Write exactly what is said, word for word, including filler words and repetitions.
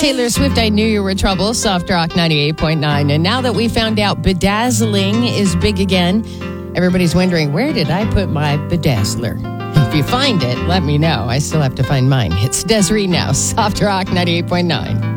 Taylor Swift, I Knew You Were Trouble, Soft Rock ninety-eight point nine. And now that we found out bedazzling is big again, everybody's wondering, where did I put my bedazzler? If you find it, let me know. I still have to find mine. It's Desiree now, Soft Rock ninety-eight point nine.